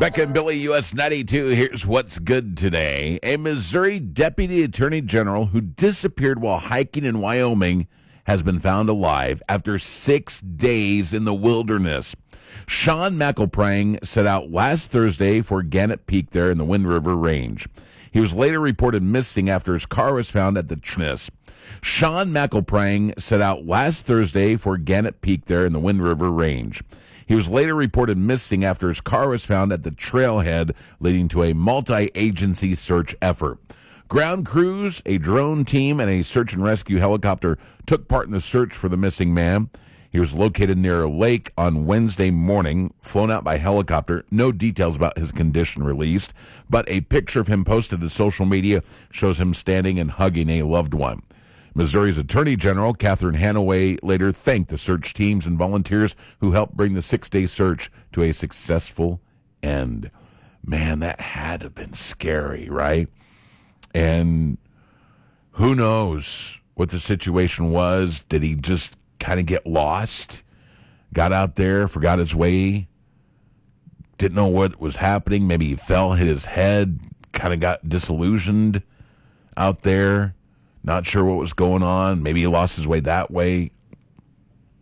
Becca and Billy, US 92. Here's what's good today. A Missouri Deputy Attorney General who disappeared while hiking in Wyoming has been found alive after 6 days in the wilderness. Sean McElprang set out last Thursday for Gannett Peak there in the Wind River Range. He was later reported missing after his car was found at the Trinus. Sean McElprang set out last Thursday for Gannett Peak there in the Wind River Range. He was later reported missing after his car was found at the trailhead, leading to a multi-agency search effort. Ground crews, a drone team, and a search and rescue helicopter took part in the search for the missing man. He was located near a lake on Wednesday morning, flown out by helicopter. No details about his condition released, but a picture of him posted to social media shows him standing and hugging a loved one. Missouri's Attorney General, Catherine Hanaway, later thanked the search teams and volunteers who helped bring the 6-day search to a successful end. Man, that had to have been scary, right? And who knows what the situation was? Did he just kind of get lost? Got out there, forgot his way, didn't know what was happening. Maybe he fell, hit his head, kind of got disillusioned out there. Not sure what was going on. Maybe he lost his way that way.